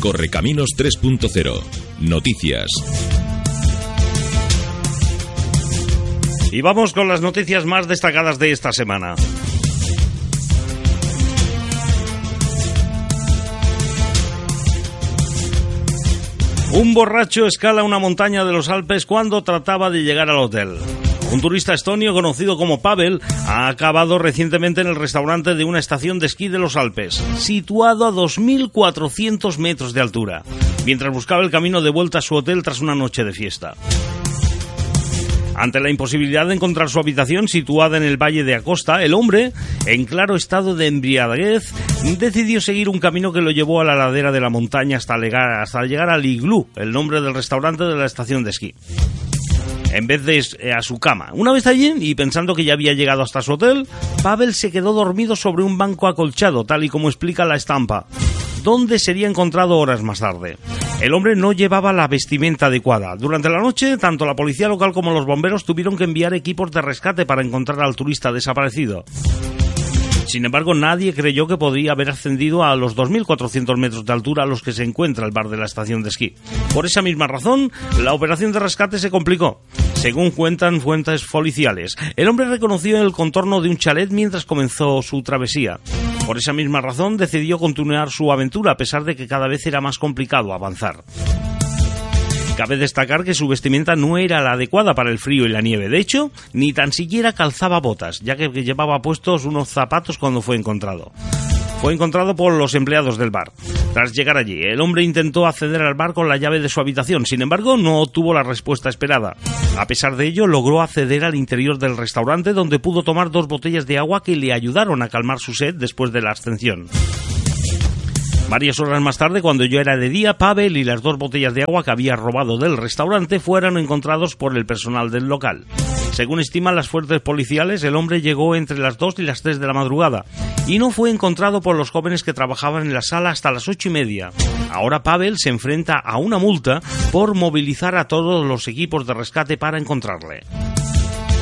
Correcaminos 3.0. Noticias. Y vamos con las noticias más destacadas de esta semana. Un borracho escala una montaña de los Alpes cuando trataba de llegar al hotel. Un turista estonio conocido como Pavel ha acabado recientemente en el restaurante de una estación de esquí de los Alpes, situado a 2.400 metros de altura, mientras buscaba el camino de vuelta a su hotel tras una noche de fiesta. Ante la imposibilidad de encontrar su habitación situada en el Valle de Acosta, el hombre, en claro estado de embriaguez, decidió seguir un camino que lo llevó a la ladera de la montaña hasta llegar al Iglú, el nombre del restaurante de la estación de esquí, en vez de a su cama. Una vez allí, y pensando que ya había llegado hasta su hotel, Pavel se quedó dormido sobre un banco acolchado, tal y como explica la estampa, donde sería encontrado horas más tarde. El hombre no llevaba la vestimenta adecuada. Durante la noche, tanto la policía local como los bomberos tuvieron que enviar equipos de rescate para encontrar al turista desaparecido. Sin embargo, nadie creyó que podría haber ascendido a los 2.400 metros de altura a los que se encuentra el bar de la estación de esquí. Por esa misma razón, la operación de rescate se complicó. Según cuentan fuentes policiales, el hombre reconoció el contorno de un chalet mientras comenzó su travesía. Por esa misma razón, decidió continuar su aventura, a pesar de que cada vez era más complicado avanzar. Cabe destacar que su vestimenta no era la adecuada para el frío y la nieve. De hecho, ni tan siquiera calzaba botas, ya que llevaba puestos unos zapatos cuando fue encontrado. Fue encontrado por los empleados del bar. Tras llegar allí, el hombre intentó acceder al bar con la llave de su habitación. Sin embargo, no obtuvo la respuesta esperada. A pesar de ello, logró acceder al interior del restaurante, donde pudo tomar 2 botellas de agua que le ayudaron a calmar su sed después de la ascensión. Varias horas más tarde, cuando ya era de día, Pavel y las 2 botellas de agua que había robado del restaurante fueron encontrados por el personal del local. Según estiman las fuentes policiales, el hombre llegó entre las 2 y las 3 de la madrugada y no fue encontrado por los jóvenes que trabajaban en la sala hasta las 8:30. Ahora Pavel se enfrenta a una multa por movilizar a todos los equipos de rescate para encontrarle.